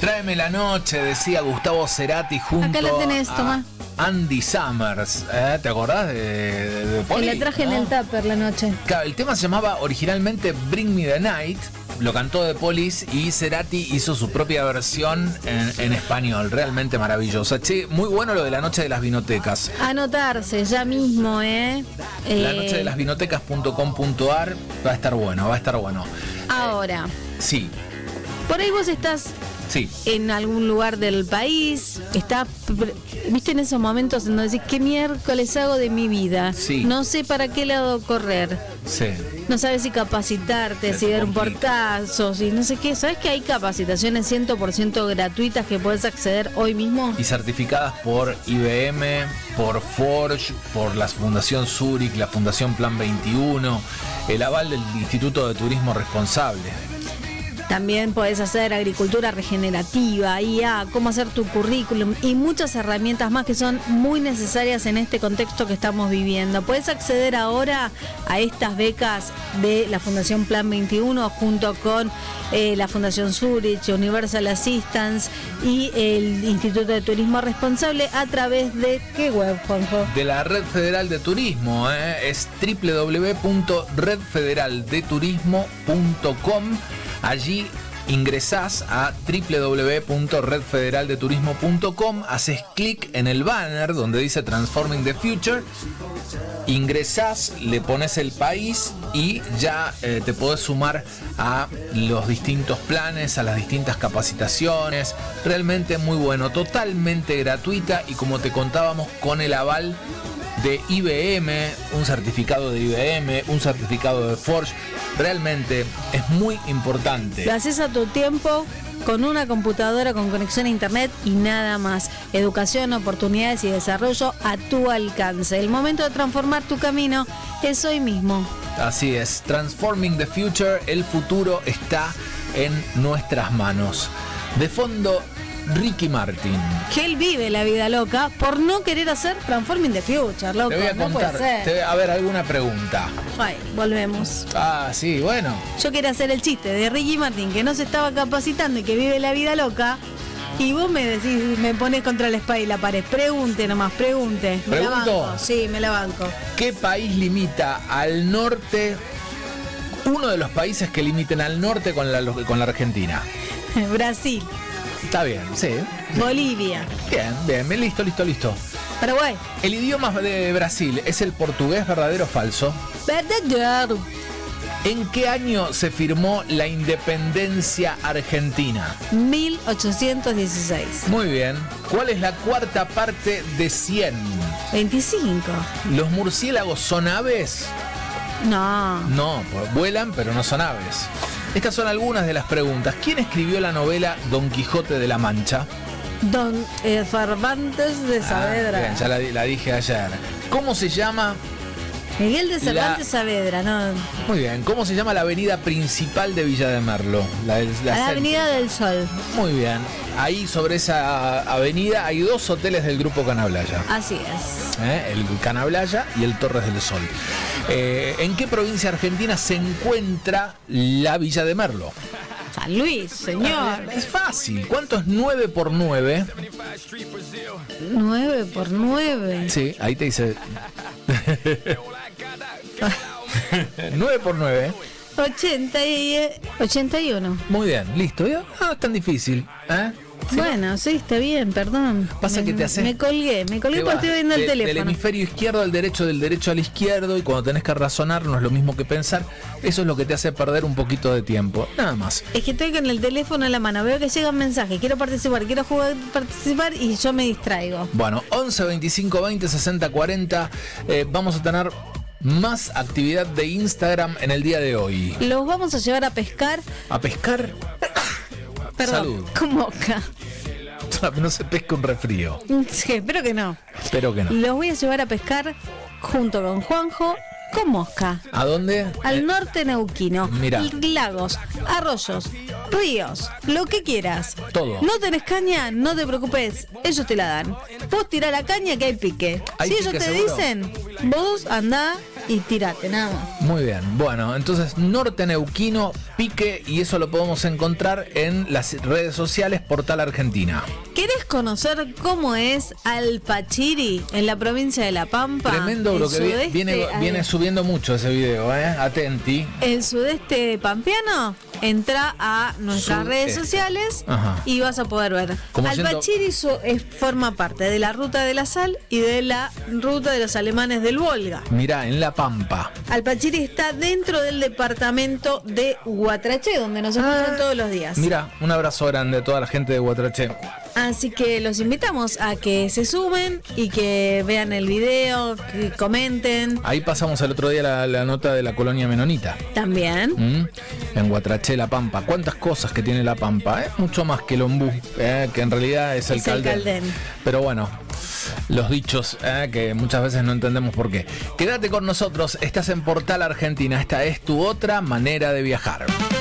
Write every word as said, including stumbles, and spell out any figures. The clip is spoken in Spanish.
Tráeme la noche, decía Gustavo Cerati junto Acá la tenés, a toma. Andy Summers. ¿Eh? ¿Te acordás de, de, de Poli? Que la traje, ¿no?, en el tupper la noche. Claro, el tema se llamaba originalmente Bring Me the Night. Lo cantó The Police y Cerati hizo su propia versión en, en español. Realmente maravillosa. Che, muy bueno lo de la noche de las vinotecas. Anotarse ya mismo, ¿eh? La eh noche de las vinotecas punto com punto ar va a estar bueno, va a estar bueno. Ahora, Sí, por ahí vos estás sí. en algún lugar del país, está, viste, en esos momentos en donde decís, ¿qué miércoles hago de mi vida? Sí. No sé para qué lado correr. Sí. No sabes si capacitarte, Se si te dar un complica. portazo, si no sé qué. ¿Sabes que hay capacitaciones cien por ciento gratuitas que puedes acceder hoy mismo? Y certificadas por I B M, por Forge, por la Fundación Zurich, la Fundación Plan veintiuno, el aval del Instituto de Turismo Responsable. También podés hacer agricultura regenerativa, I A, cómo hacer tu currículum y muchas herramientas más que son muy necesarias en este contexto que estamos viviendo. Podés acceder ahora a estas becas de la Fundación Plan veintiuno junto con eh, la Fundación Zurich, Universal Assistance y el Instituto de Turismo Responsable a través de ¿qué web, Juanjo? De la Red Federal de Turismo, ¿eh? Es doble u doble u doble u punto red federal de turismo punto com. Allí ingresás a doble u doble u doble u punto red federal de turismo punto com, haces clic en el banner donde dice Transforming the Future, ingresás, le pones el país y ya eh, te podés sumar a los distintos planes, a las distintas capacitaciones. Realmente muy bueno, totalmente gratuita y como te contábamos con el aval de I B M, un certificado de I B M, un certificado de Forge. Realmente es muy importante. Lo haces a tu tiempo, con una computadora con conexión a internet y nada más. Educación, oportunidades y desarrollo a tu alcance. El momento de transformar tu camino es hoy mismo. Así es, Transforming the Future, el futuro está en nuestras manos. De fondo, Ricky Martin. Que él vive la vida loca por no querer hacer Transforming the Future, loco. Te voy a no contar, puede ser. te- a ver, alguna pregunta. Ay, volvemos. Ah, sí, bueno. Yo quería hacer el chiste de Ricky Martin que no se estaba capacitando y que vive la vida loca. Y vos me decís, me pones contra la espada y la pared. Pregunte nomás, pregunte. Me la ¿Pregunto? banco. Sí, me la banco. ¿Qué país limita al norte? Uno de los países que limiten al norte con la, con la Argentina. Brasil, Está bien, sí. Bolivia, Bien, bien, bien, listo, listo, listo. Paraguay. El idioma de Brasil es el portugués, ¿verdadero o falso? Verdadero. ¿En qué año se firmó la independencia argentina? mil ochocientos dieciséis. Muy bien. ¿Cuál es la cuarta parte de cien? veinticinco. ¿Los murciélagos son aves? No. No, pues vuelan, pero no son aves. Estas son algunas de las preguntas. ¿Quién escribió la novela Don Quijote de la Mancha? Don eh, Cervantes de Saavedra. Ah, bien, ya la, di- la dije ayer. ¿Cómo se llama? Miguel de Cervantes La- Saavedra, ¿no? Muy bien. ¿Cómo se llama la avenida principal de Villa de Merlo? La, del- la A la céntrica. Avenida del Sol. Muy bien. Ahí sobre esa avenida hay dos hoteles del grupo Canablaya. Así es. ¿eh? El Canablaya y el Torres del Sol. Eh, ¿En qué provincia argentina se encuentra la Villa de Merlo? San Luis, señor. Es fácil. ¿Cuánto es nueve por nueve? nueve por nueve. Sí, ahí te dice. nueve por nueve. ochenta y, ochenta y uno. Muy bien, listo. No es tan difícil. ¿eh? Sí. Bueno, sí, está bien, perdón. Pasa me, que te haces- Me colgué, me colgué Te porque vas estoy viendo el de- teléfono. Del hemisferio izquierdo al derecho, del derecho al izquierdo, y cuando tenés que razonar no es lo mismo que pensar. Eso es lo que te hace perder un poquito de tiempo. Nada más. Es que estoy con el teléfono en la mano, veo que llegan mensajes, quiero participar, quiero jugar, participar y yo me distraigo. Bueno, once, veinticinco, veinte, sesenta, cuarenta. Eh, vamos a tener más actividad de Instagram en el día de hoy. Los vamos a llevar a pescar, A pescar. perdón, Salud. con mosca. No se pesca un resfrío. Sí, espero que no. Espero que no. Los voy a llevar a pescar junto con Juanjo con mosca. ¿A dónde? Al Eh, norte neuquino. Mirá. Lagos, arroyos, ríos, lo que quieras. Todo. No tenés caña, no te preocupes. Ellos te la dan. Vos tirá la caña que hay pique. ¿Hay si pique ellos te seguro? dicen, vos andá y tirate, nada más. Muy bien, bueno, entonces Norte Neuquino, Pique, y eso lo podemos encontrar en las redes sociales Portal Argentina. ¿Querés conocer cómo es Alpachiri en la provincia de La Pampa? Tremendo lo que viene, viene, viene subiendo mucho ese video, ¿eh? Atenti. El sudeste pampeano, entra a nuestras Sudeste. redes sociales. Ajá. Y vas a poder ver. Alpachiri yendo... es, forma parte de la ruta de la sal y de la ruta de los alemanes del Volga. Mirá, en La Pampa. Alpachiri está dentro del departamento de Guatraché, donde nos encuentran ah, todos los días. Mira, un abrazo grande a toda la gente de Guatraché. Así que los invitamos a que se sumen y que vean el video, que comenten. Ahí pasamos el otro día la, la nota de la colonia menonita. También. ¿Mm? En Guatraché, La Pampa. ¿Cuántas cosas que tiene La Pampa? ¿Eh? Mucho más que el ombú, ¿eh? Que en realidad es el es caldén. el caldén. Pero bueno, los dichos, ¿eh? Que muchas veces no entendemos por qué. Quédate con nosotros, estás en Portal Argentina. Esta es tu otra manera de viajar.